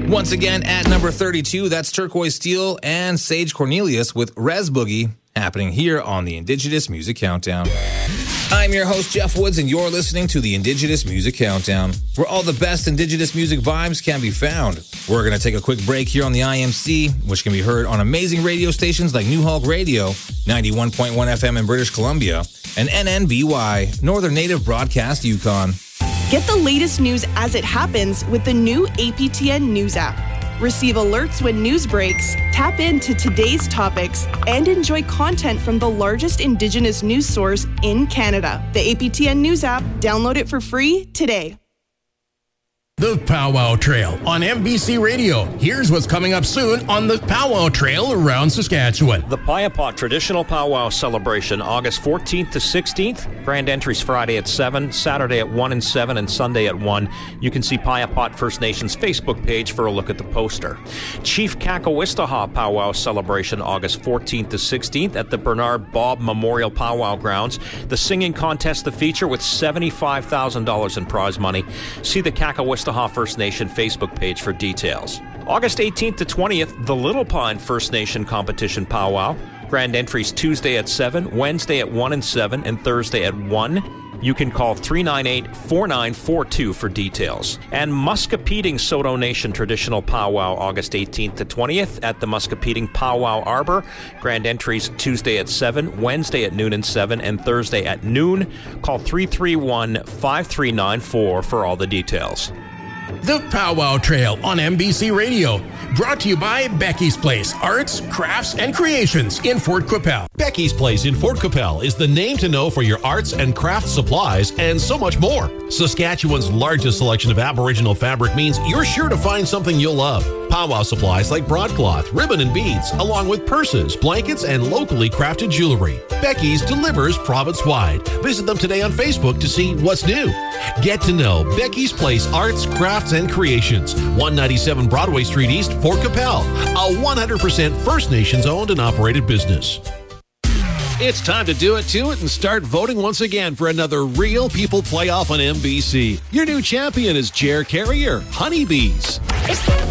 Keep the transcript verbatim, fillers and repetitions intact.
Once again, at number thirty-two, that's Turquoise Steel and Sage Cornelius with Res Boogie, happening here on the Indigenous Music Countdown. I'm your host, Jeff Woods, and you're listening to the Indigenous Music Countdown, where all the best Indigenous music vibes can be found. We're going to take a quick break here on the I M C, which can be heard on amazing radio stations like New Hulk Radio, ninety-one point one F M in British Columbia, and N N B Y, Northern Native Broadcast Yukon. Get the latest news as it happens with the new A P T N News app. Receive alerts when news breaks, tap into today's topics, and enjoy content from the largest Indigenous news source in Canada. The A P T N News app. Download it for free today. The Powwow Trail on M B C Radio. Here's what's coming up soon on the Powwow Trail around Saskatchewan. The Payapot Traditional Powwow Celebration, August fourteenth to sixteenth. Grand entries Friday at seven, Saturday at one and seven, and Sunday at one. You can see Payapot First Nations Facebook page for a look at the poster. Chief Kakawistaha Powwow Celebration, August fourteenth to sixteenth at the Bernard Bob Memorial Powwow Grounds. The singing contest, the feature, with seventy-five thousand dollars in prize money. See the Kakawistaha First Nation Facebook page for details. August eighteenth to twentieth, the Little Pine First Nation Competition Powwow. Grand entries Tuesday at seven, Wednesday at one and seven, and Thursday at one. You can call three nine eight, four nine four two for details. And Muscopeting Saulteaux Nation Traditional Powwow, August eighteenth to twentieth at the Muscopeting Powwow Arbor. Grand entries Tuesday at seven, Wednesday at noon and seven, and Thursday at noon. Call three three one, five three nine four for all the details. The Powwow Trail on M B C Radio. Brought to you by Becky's Place, Arts, Crafts, and Creations in Fort Qu'Appelle. Becky's Place in Fort Qu'Appelle is the name to know for your arts and craft supplies and so much more. Saskatchewan's largest selection of Aboriginal fabric means you're sure to find something you'll love. Powwow supplies like broadcloth, ribbon, and beads, along with purses, blankets, and locally crafted jewelry. Becky's delivers province-wide. Visit them today on Facebook to see what's new. Get to know Becky's Place Arts, Crafts, and Creations, one ninety-seven Broadway Street East, Fort Qu'Appelle, a one hundred percent First Nations owned and operated business. It's time to do it to it and start voting once again for another Real People playoff on M B C. Your new champion is Jer Carrier, Honeybees.